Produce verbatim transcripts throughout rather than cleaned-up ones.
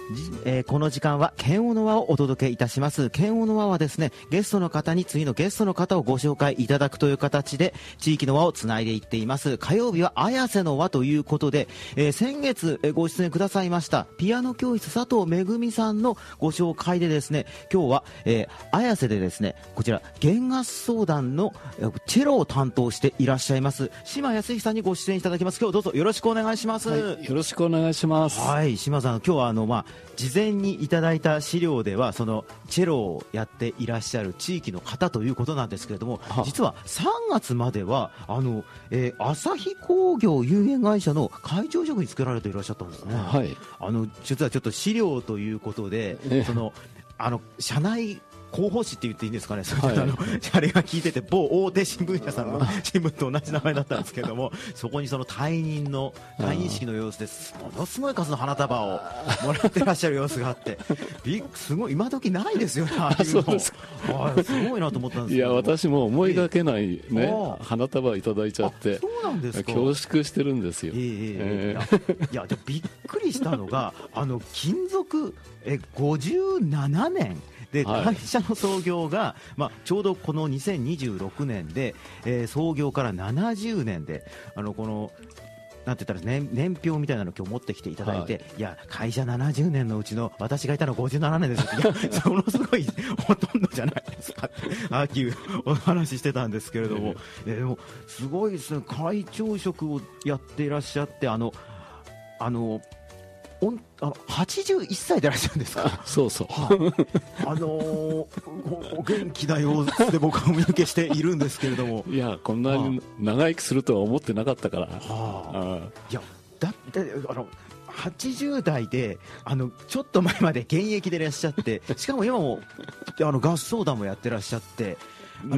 えー、この時間は剣王の輪をお届けいたします。剣王の輪はですね、ゲストの方に次のゲストの方をご紹介いただくという形で地域の輪をつないでいっています。火曜日は綾瀬の輪ということで、えー、先月ご出演くださいましたピアノ教室佐藤めぐみさんのご紹介でですね、今日は、えー、綾瀬でですね、こちら弦合奏団のチェロを担当していらっしゃいます島康之さんにご出演いただきます。今日どうぞよろしくお願いします。 はい、よろしくお願いします。 はい、島さん、今日はあの、まあ、事前にいただいた資料ではそのチェロをやっていらっしゃる地域の方ということなんですけれども、実はさんがつまではあの、えー、朝日工業有限会社の会長職につけられていらっしゃったんですね。 はい、 あの実はちょっと資料ということで、えー、そのあの社内広報誌って言っていいんですかね、それ、はい、あのあれが聞いてて某大手新聞社さんの新聞と同じ名前だったんですけども、そこにその退任の退任式の様子ですものすごい数の花束をもらってらっしゃる様子があってびすごい今時ないですよね、ああいうの。そうですあすごいなと思ったんですけど、 いや私も思いがけない、ね、花束いただいちゃってそうなんですか、 恐縮してるんですよ。 えーえー、いやでびっくりしたのがあの勤続えごじゅうななねんで、会社の創業が、まあ、ちょうどこのにせんにじゅうろくねんで、えー、創業からななじゅうねんで、あのこのなんて言ったら、ね、年表みたいなのを今日持ってきていただいて、はい、いや会社ななじゅうねんのうちの私がいたのごじゅうななねんですって、いやそのすごいほとんどじゃないですかってああいうお話ししてたんですけれども、えー、でもすごいですね、会長職をやっていらっしゃって、あのあのおんあのはちじゅういっさいでいらっしゃるんですか。 そうそう、 はあ、あのー、お, お元気な様子で僕はお見受けしているんですけれどもいやこんなに長生きするとは思ってなかったから、はあ、いやだってあのはちじゅう代であのちょっと前まで現役でいらっしゃって、しかも今もあの合奏団もやってらっしゃって、 うん、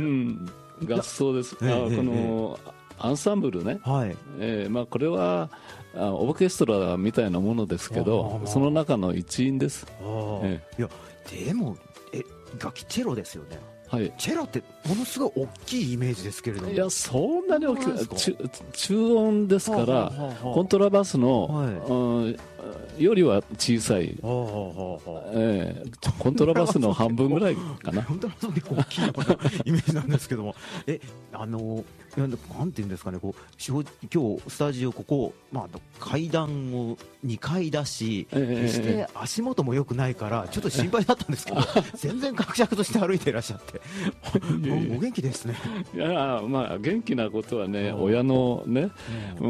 合奏です、えー、あこの、えーアンサンブルね、はい、えーまあ、これはあオーケストラみたいなものですけど、その中の一員です。 えー、いやでもえ楽器チェロですよね。はい、チェロってものすごい大きいイメージですけれども、 いやそんなに大きく中音ですから、はあはあはあ、コントラバスの、はいうん、よりは小さい、はあはあえー、コントラバスの半分ぐらいかな。 コントラバス結構大きいようなイメージなんですけどもえあのなんていうんですかね、こう今日スタジオここ、まあ、階段をにかい出し、えー、決して足元も良くないからちょっと心配だったんですけど全然格尺として歩いていらっしゃってお元気ですね。 いや、まあ、元気なことはね、親のね、うん、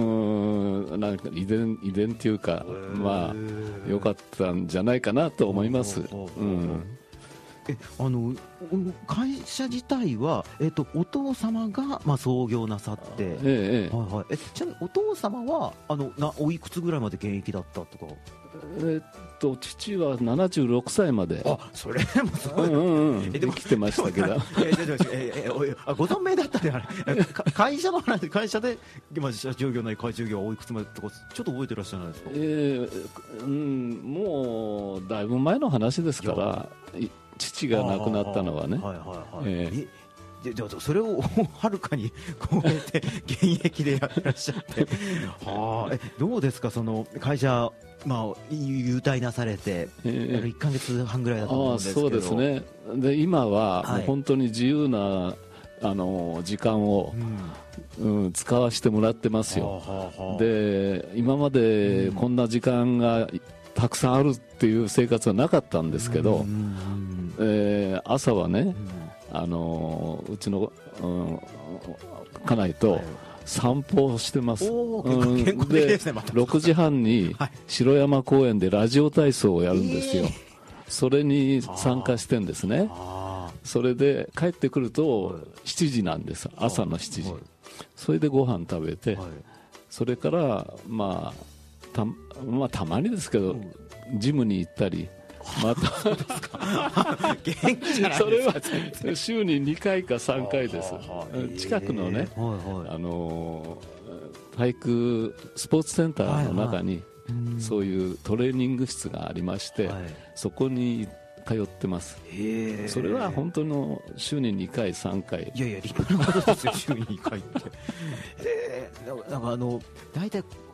なんか遺伝遺伝っていうか、まあ良かったんじゃないかなと思います。うんえあの会社自体は、えっと、お父様が、まあ、創業なさって、ええはいはい、えちなみにお父様はあのなおいくつぐらいまで現役だったとか。 えっと父はななじゅうろくさいまで。 あそれもすごい、うんうんうん、生きてましたけどご存命だったであれ会社の話、会社で今社長業なり会長業はおいくつまでとかちょっと覚えてらっしゃらないですか。 えーうん、もうだいぶ前の話ですから父が亡くなったのはね。 でそれをはるかに超えて現役でやってらっしゃってはあ、えどうですか、その会社、まあ、優待なされて、えー、いっかげつはんぐらいだと思うんですけど。 あそうですね。で今はもう本当に自由な、はい、あの時間を、うんうん、使わせてもらってますよ。はあはあ、で今までこんな時間がたくさんあるっていう生活はなかったんですけど、えー、朝はね、あのうちの、うん、家内と散歩をしてます。うん、でろくじはんに城山公園でラジオ体操をやるんですよ。それに参加してんですね。それで帰ってくるとしちじなんです、朝のしちじ。それでご飯食べて、それからまあた, まあ、たまにですけど、うん、ジムに行ったりまた元気じゃないですか。 それは週ににかいかさんかいです。近くのね、あの体育スポーツセンターの中にそういうトレーニング室がありまして、そこに通ってます。それは本当の週ににかいさんかい。 いやいや立派なことですよ週ににかいって。えー、なんかあの大体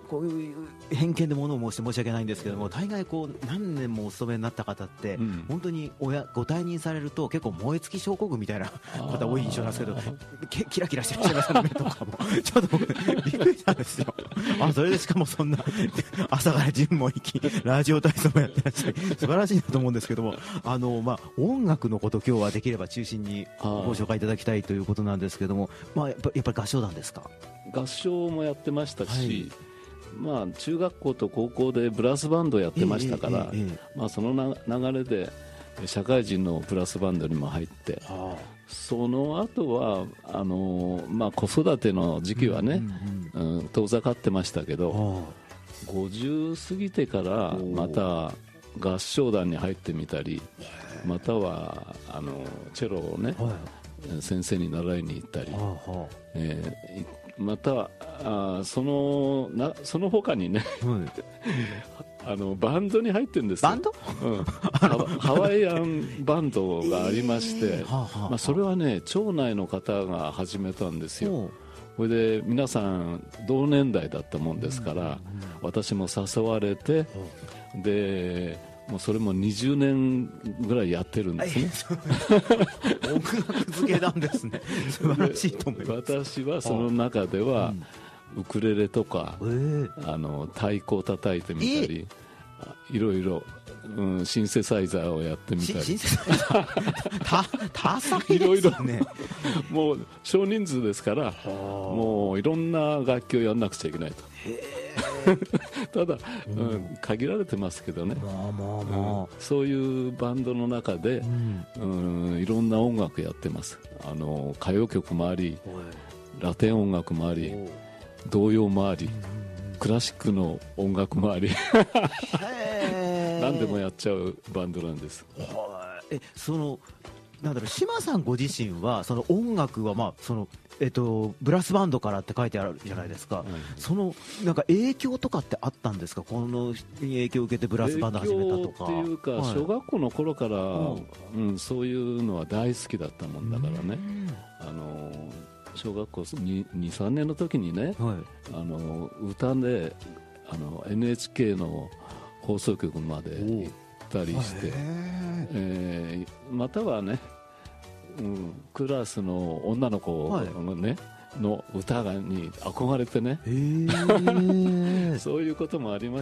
こういう偏見でものを申して申し訳ないんですけども、大概こう何年もお勤めになった方って、うん、本当に親ご退任されると結構燃え尽き症候群みたいな方多い印象なんですけど、キラキラしてらっしゃいますねとかもちょっとびっくりしたんですよ。あ、それでしかもそんな朝からジムも行きラジオ体操もやってらっしゃり素晴らしいなと思うんですけども、あの、まあ、音楽のこと今日はできれば中心にご紹介いただきたいということなんですけども、まあ、やっぱやっぱり合唱団ですか？ 合唱もやってましたし、はい、まあ、中学校と高校でブラスバンドやってましたから、えーえーえーまあ、そのな流れで社会人のブラスバンドにも入って、はあ、その後はあの、まあ、子育ての時期はね、うんうんうん、遠ざかってましたけど、はあ、ごじゅう過ぎてからまた合唱団に入ってみたり、またはあのチェロをね、はあ、先生に習いに行ったり、はあはあ、えーまたあそのなその他にね、うん、あのバンドに入ってるんですよ。 バンド、 うん、ハワイアンバンドがありまして、えーはあはあ、まあ、それはね町内の方が始めたんですよ。それで皆さん同年代だったもんですから、うんうんうん、私も誘われて、うん、でもうそれもにじゅうねんぐらいやってるんですね。 音楽付けなんですね。素晴らしいと思います。 私はその中では、うん、ウクレレとか、えー、あの太鼓を叩いてみたり、いろいろ、うん、シンセサイザーをやってみたり、 シンセサイザー多彩ですね。 もう少人数ですから、もういろんな楽器をやんなくちゃいけないと。ただ、うんうん、限られてますけどね、まあまあまあ、うん、そういうバンドの中で、うんうん、いろんな音楽やってます。あの歌謡曲もあり、ラテン音楽もあり、童謡もあり、クラシックの音楽もあり何でもやっちゃうバンドなんです。 えそのなんだろう、島さんご自身はその音楽は、まあそのえっと、ブラスバンドからって書いてあるじゃないですか、はい、そのなんか影響とかってあったんですか？この影響を受けてブラスバンド始めたとか。 影響っていうか、はい、小学校の頃から、うんうん、そういうのは大好きだったもんだからね、あの小学校に、さんねんの時にね、はい、あの歌であの エヌエイチケー の放送局まで行ったりして、えー、またはね、うん、クラスの女の子のね、はい、の歌に憧れてねそういうこともありま